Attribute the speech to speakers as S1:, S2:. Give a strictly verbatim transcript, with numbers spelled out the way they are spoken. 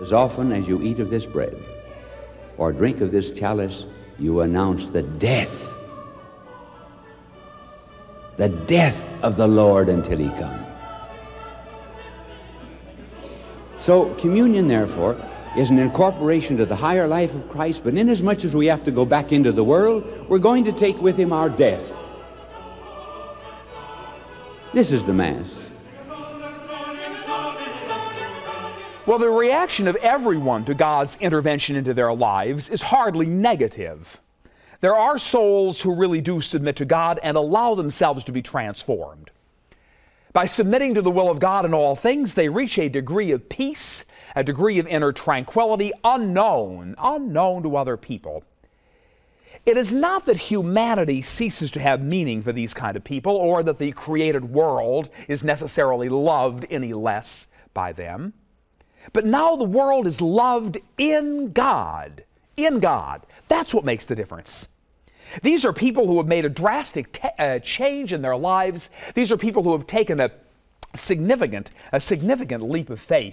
S1: As often as you eat of this bread or drink of this chalice, you announce the death, the death of the Lord until he come. So communion, therefore, is an incorporation to the higher life of Christ, but inasmuch as we have to go back into the world, we're going to take with him our death. This is the Mass.
S2: Well, the reaction of everyone to God's intervention into their lives is hardly negative. There are souls who really do submit to God and allow themselves to be transformed. By submitting to the will of God in all things, they reach a degree of peace, a degree of inner tranquility unknown, unknown to other people. It is not that humanity ceases to have meaning for these kind of people, or that the created world is necessarily loved any less by them. But now the world is loved in God. In God. That's what makes the difference. These are people who have made a drastic uh, change in their lives. These are people who have taken a significant, a significant leap of faith.